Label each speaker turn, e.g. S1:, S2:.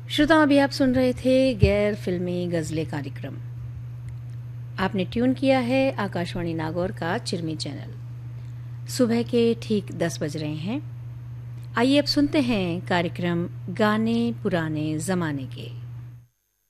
S1: श्रोताओं, अभी आप सुन रहे थे गैर फिल्मी गज़लें कार्यक्रम। आपने ट्यून किया है आकाशवाणी नागौर का चिरमी चैनल। सुबह के ठीक 10 बज रहे हैं। आइए अब सुनते हैं कार्यक्रम गाने पुराने ज़माने के।